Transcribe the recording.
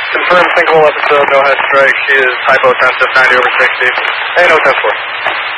Confirm single episode, no head strike. She is hypotensive, 90/60. Hey, no 10-4.